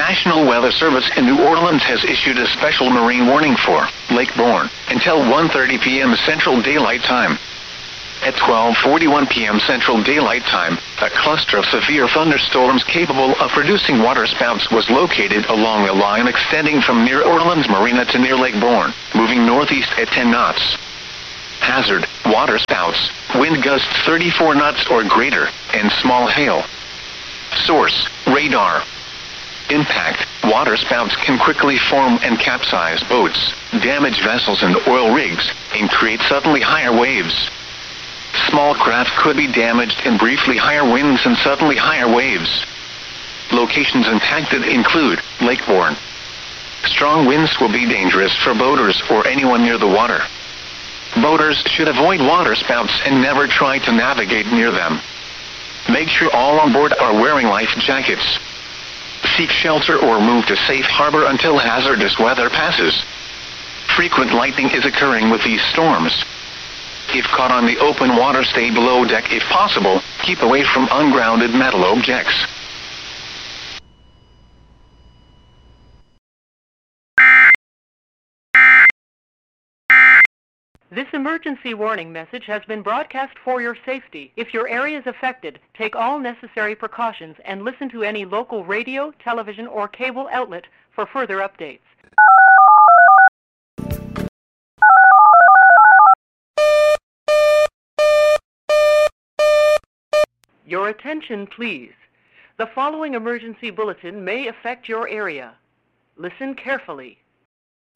National Weather Service in New Orleans has issued a special marine warning for Lake Borgne until 1:30 p.m. Central Daylight Time. At 12:41 p.m. Central Daylight Time, a cluster of severe thunderstorms capable of producing waterspouts was located along a line extending from near Orleans Marina to near Lake Borgne, moving northeast at 10 knots. Hazard: waterspouts, wind gusts 34 knots or greater, and small hail. Source: radar. Impact: waterspouts can quickly form and capsize boats, damage vessels and oil rigs, and create suddenly higher waves. Small craft could be damaged in briefly higher winds and suddenly higher waves. Locations impacted include Lake Borgne. Strong winds will be dangerous for boaters or anyone near the water. Boaters should avoid waterspouts and never try to navigate near them. Make sure all on board are wearing life jackets. Seek shelter or move to safe harbor until hazardous weather passes. Frequent lightning is occurring with these storms. If caught on the open water, stay below deck if possible. Keep away from ungrounded metal objects. This emergency warning message has been broadcast for your safety. If your area is affected, take all necessary precautions and listen to any local radio, television, or cable outlet for further updates. Your attention, please. The following emergency bulletin may affect your area. Listen carefully.